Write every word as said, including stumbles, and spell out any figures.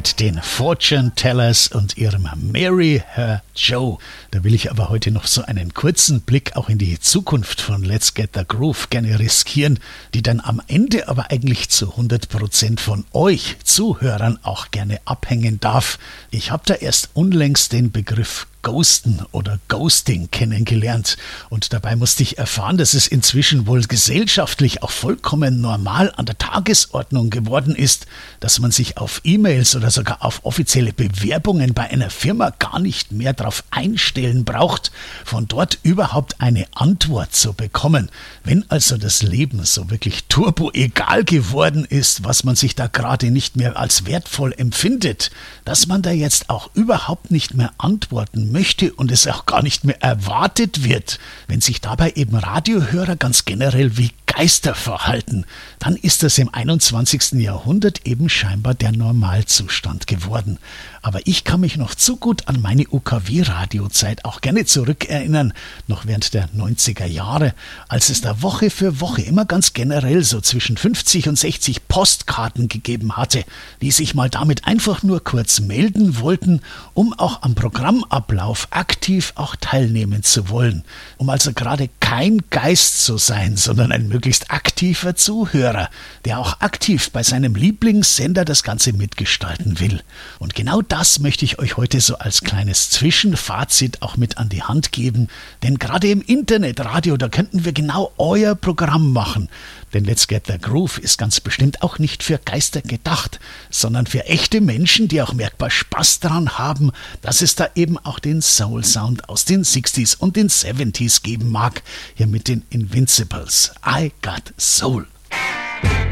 mit den Fortune Tellers und ihrem Marry Her Joe. Da will ich aber heute noch so einen kurzen Blick auch in die Zukunft von Let's Get the Groove gerne riskieren, die dann am Ende aber eigentlich zu hundert Prozent von euch Zuhörern auch gerne abhängen darf. Ich habe da erst unlängst den Begriff Ghosten oder Ghosting kennengelernt und dabei musste ich erfahren, dass es inzwischen wohl gesellschaftlich auch vollkommen normal an der Tagesordnung geworden ist, dass man sich auf E-Mails oder sogar auf offizielle Bewerbungen bei einer Firma gar nicht mehr darauf einstellen braucht, von dort überhaupt eine Antwort zu bekommen. Wenn also das Leben so wirklich turbo egal geworden ist, was man sich da gerade nicht mehr als wertvoll empfindet, dass man da jetzt auch überhaupt nicht mehr antworten möchte und es auch gar nicht mehr erwartet wird, wenn sich dabei eben Radiohörer ganz generell wie Geister verhalten, dann ist das im einundzwanzigsten Jahrhundert eben scheinbar der Normalzustand geworden. Aber ich kann mich noch zu gut an meine U K W-Radiozeit auch gerne zurückerinnern, noch während der neunziger Jahre, als es da Woche für Woche immer ganz generell so zwischen fünfzig und sechzig Postkarten gegeben hatte, die sich mal damit einfach nur kurz melden wollten, um auch am Programmablauf aktiv auch teilnehmen zu wollen. Um also gerade kein Geist zu sein, sondern ein möglichst aktiver Zuhörer, der auch aktiv bei seinem Lieblingssender das Ganze mitgestalten will. Und genau das möchte ich euch heute so als kleines Zwischenfazit auch mit an die Hand geben, denn gerade im Internetradio, da könnten wir genau euer Programm machen. Denn Let's Get the Groove ist ganz bestimmt auch nicht für Geister gedacht, sondern für echte Menschen, die auch merkbar Spaß daran haben, dass es da eben auch den Soul-Sound aus den sechziger und den siebziger geben mag, hier mit den Invincibles. I Got Soul.